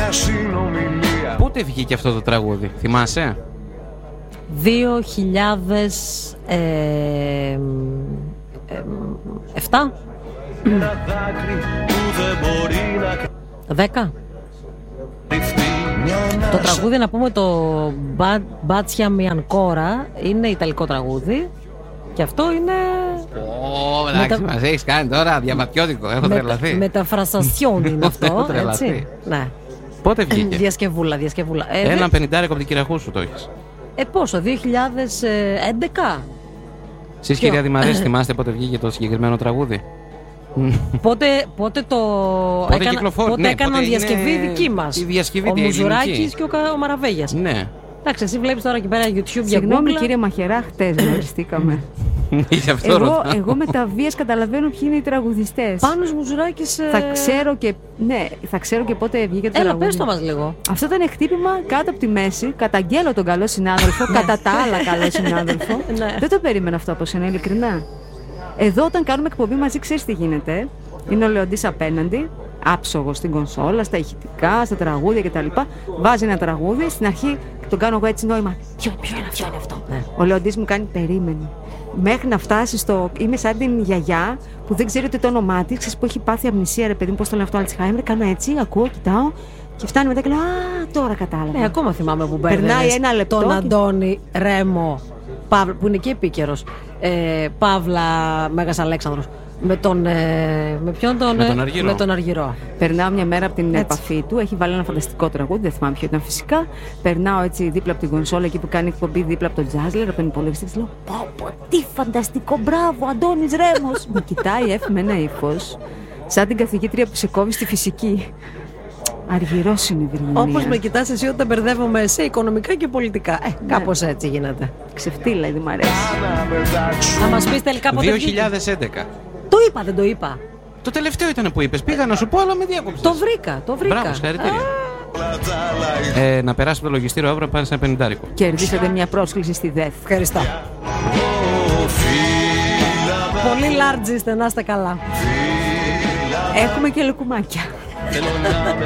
Πότε βγήκε αυτό το τραγούδι, θυμάσαι? 2007. 10. Το τραγούδι, να πούμε, το Μπάτσια Μιανκόρα είναι ιταλικό τραγούδι. Και αυτό είναι. Εντάξει, μας έχεις κάνει τώρα διαβατιώτικο. Έχω τρελαθεί. Μεταφρασασιόν είναι αυτό. Έτσι. Ναι. Πότε βγήκε? Διασκευούλα. Ένα 50 από την Κυραχούσου το έχεις. Πόσο, 2011. Εσείς, κυρία Δημαρέση, θυμάστε πότε βγήκε το συγκεκριμένο τραγούδι? Πότε έκαναν διασκευή δική μας. Ο Μουζουράκης και ο Μαραβέγιας. Ναι. Εντάξει, εσύ βλέπεις τώρα εκεί πέρα YouTube για Google. Συγγνώμη, κύριε Μαχαιρά, χτες γνωριστήκαμε. Εγώ με τα βίας καταλαβαίνω ποιοι είναι οι τραγουδιστές. Πάνος Μουζουράκης. Θα ξέρω και πότε βγήκε το τραγούδι. Έλα, πες το μας λίγο. Αυτό ήταν χτύπημα κάτω από τη μέση. Καταγγέλλω τον καλό συνάδελφο, κατά τα άλλα καλό συνάδελφο. Δεν το περίμενα αυτό από σένα, ειλικρινά. Εδώ, όταν κάνουμε εκπομπή μαζί, ξέρεις τι γίνεται. Είναι ο Λεοντής απέναντι, άψογος στην κονσόλα, στα ηχητικά, στα τραγούδια κτλ. Βάζει ένα τραγούδι, στην αρχή τον κάνω εγώ έτσι νόημα. Ποιο είναι αυτό? Ο Λεοντής μου κάνει περίμενη. Μέχρι να φτάσει στο. Είμαι σαν την γιαγιά που δεν ξέρει ούτε το όνομά της, ξέρεις, που έχει πάθει αμνησία, ρε παιδί μου, πώς το λένε αυτό, Αλτσχάιμερ. Κάνω έτσι, ακούω, κοιτάω. Και φτάνει μετά και λέω: Α, τώρα κατάλαβα. Ακόμα θυμάμαι που περνάει ένα λεπτό. Τον Αντώνη Ρέμο, που είναι και επίκαιρος. Παύλα Μέγας Αλέξανδρος. Με τον Αργυρό. Περνάω μια μέρα από την επαφή του. Έχει βάλει ένα φανταστικό τραγούδι, δεν θυμάμαι ποιο ήταν φυσικά. Περνάω έτσι δίπλα από την κονσόλα, εκεί που κάνει εκπομπή, δίπλα από τον Τζάζλερ, από τον υπολογιστή. Της λέω: Πω, τι φανταστικό, μπράβο, Αντώνης Ρέμος. Με κοιτάει Εφ με ένα ύφος, σαν την καθηγήτρια που σε κόβει στη φυσική. Αργυρός είναι η Βυρμηνία. Όπως με κοιτάς εσύ όταν μπερδεύομαι σε οικονομικά και πολιτικά. Κάπως έτσι γίνεται. Ξεφτύλα, δεν μ' αρέσει. Θα μας πεις τελικά πότε 2011. Το είπα, δεν το είπα? Το τελευταίο ήταν που είπες. Πήγα να σου πω, αλλά με διάκοψες. Το βρήκα. Μπράβο, συγχαρητήρια. Να περάσει το λογιστήριο αύριο, πάνε σε ένα 50. Κερδίσατε μια πρόσκληση στη ΔΕΘ. Ευχαριστώ. Πολύ large είστε, να είστε καλά. Έχουμε και λουκουμάκια.